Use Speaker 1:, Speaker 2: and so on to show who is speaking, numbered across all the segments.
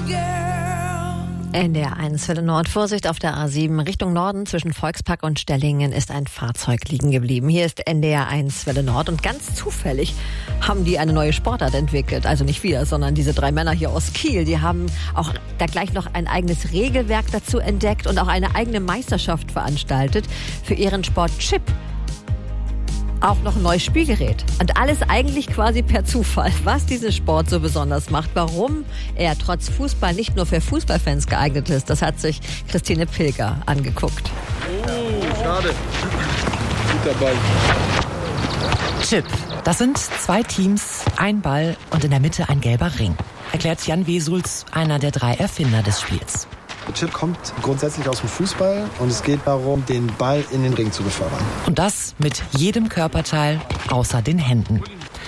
Speaker 1: NDR 1 Welle Nord. Vorsicht auf der A7 Richtung Norden zwischen Volkspark und Stellingen ist ein Fahrzeug liegen geblieben. Hier ist NDR 1 Welle Nord und ganz zufällig haben die eine neue Sportart entwickelt. Also nicht wir, sondern diese 3 Männer hier aus Kiel. Die haben auch da gleich noch ein eigenes Regelwerk dazu entdeckt und auch eine eigene Meisterschaft veranstaltet für ihren Sport Chip. Auch noch ein neues Spielgerät. Und alles eigentlich quasi per Zufall. Was diesen Sport so besonders macht, warum er trotz Fußball nicht nur für Fußballfans geeignet ist, das hat sich Christine Pilger angeguckt.
Speaker 2: Oh, schade. Guter Ball.
Speaker 3: Chip. Das sind 2 Teams, ein Ball und in der Mitte ein gelber Ring. Erklärt Jan Wesulz, einer der 3 Erfinder des Spiels.
Speaker 4: Chip kommt grundsätzlich aus dem Fußball und es geht darum, den Ball in den Ring zu befördern.
Speaker 3: Und das mit jedem Körperteil außer den Händen.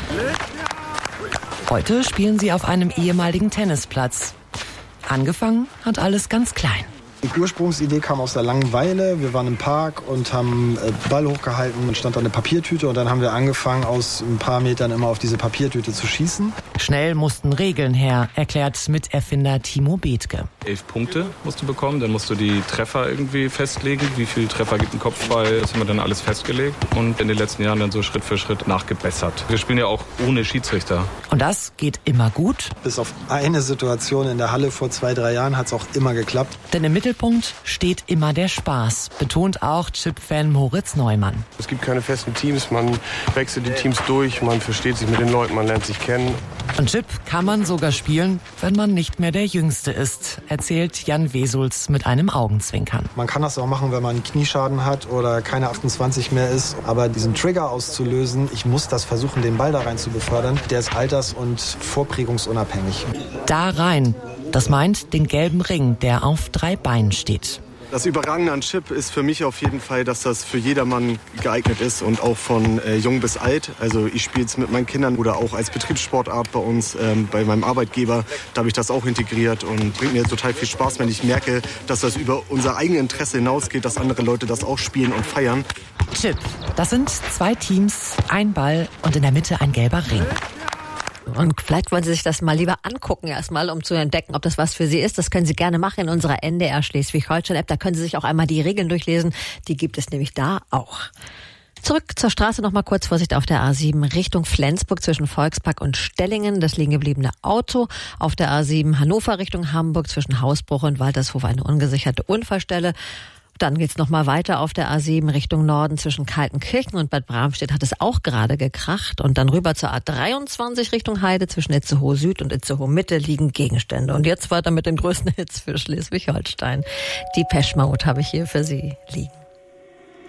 Speaker 3: Heute spielen sie auf einem ehemaligen Tennisplatz. Angefangen hat alles ganz klein.
Speaker 4: Die Ursprungsidee kam aus der Langeweile. Wir waren im Park und haben Ball hochgehalten und stand da eine Papiertüte. Und dann haben wir angefangen, aus ein paar Metern immer auf diese Papiertüte zu schießen.
Speaker 3: Schnell mussten Regeln her, erklärt Miterfinder Timo Bethke.
Speaker 2: 11 Punkte musst du bekommen, dann musst du die Treffer irgendwie festlegen. Wie viele Treffer gibt ein Kopfball? Das haben wir dann alles festgelegt und in den letzten Jahren dann so Schritt für Schritt nachgebessert. Wir spielen ja auch ohne Schiedsrichter.
Speaker 3: Und das geht immer gut?
Speaker 4: Bis auf eine Situation in der Halle vor 2-3 Jahren hat es auch immer geklappt.
Speaker 3: Denn im Mittelpunkt steht immer der Spaß, betont auch Chip-Fan Moritz Neumann.
Speaker 5: Es gibt keine festen Teams, man wechselt die Teams durch, man versteht sich mit den Leuten, man lernt sich kennen.
Speaker 3: Und Chip kann man sogar spielen, wenn man nicht mehr der Jüngste ist, erzählt Jan Wesulz mit einem Augenzwinkern.
Speaker 4: Man kann das auch machen, wenn man einen Knieschaden hat oder keine 28 mehr ist. Aber diesen Trigger auszulösen, ich muss das versuchen, den Ball da rein zu befördern, der ist alters- und vorprägungsunabhängig.
Speaker 3: Da rein, das meint den gelben Ring, der auf 3 Beinen steht.
Speaker 5: Das Überragende an Chip ist für mich auf jeden Fall, dass das für jedermann geeignet ist und auch von jung bis alt. Also ich spiele es mit meinen Kindern oder auch als Betriebssportart bei uns, bei meinem Arbeitgeber. Da habe ich das auch integriert und bringt mir total viel Spaß, wenn ich merke, dass das über unser eigenes Interesse hinausgeht, dass andere Leute das auch spielen und feiern.
Speaker 3: Chip, das sind 2 Teams, ein Ball und in der Mitte ein gelber Ring.
Speaker 1: Und vielleicht wollen Sie sich das mal lieber angucken erstmal, um zu entdecken, ob das was für Sie ist. Das können Sie gerne machen in unserer NDR Schleswig-Holstein-App. Da können Sie sich auch einmal die Regeln durchlesen. Die gibt es nämlich da auch. Zurück zur Straße noch mal kurz. Vorsicht auf der A7 Richtung Flensburg zwischen Volkspark und Stellingen. Das liegen gebliebene Auto. Auf der A7 Hannover Richtung Hamburg zwischen Hausbruch und Waltershof eine ungesicherte Unfallstelle. Dann geht's noch mal weiter auf der A7 Richtung Norden zwischen Kaltenkirchen und Bad Bramstedt hat es auch gerade gekracht. Und dann rüber zur A23 Richtung Heide zwischen Itzehoe Süd und Itzehoe Mitte liegen Gegenstände. Und jetzt weiter mit den größten Hits für Schleswig-Holstein. Die Depeche Mode habe ich hier für Sie liegen.